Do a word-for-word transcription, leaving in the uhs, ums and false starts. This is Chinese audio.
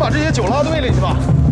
把这些酒拉队里去吧。